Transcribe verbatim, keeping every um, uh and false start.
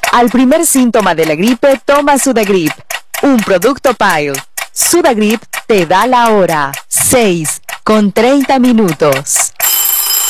Al primer síntoma de la gripe, toma Sudagrip, un producto Pile. Sudagrip te da la hora, seis con treinta minutos.